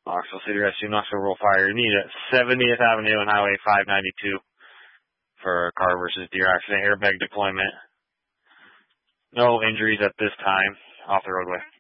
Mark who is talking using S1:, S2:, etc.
S1: Knoxville City Rescue, Knoxville Rural Fire. You need at 70th Avenue and Highway 592 for a car versus deer accident, airbag deployment. No injuries at this time off the roadway.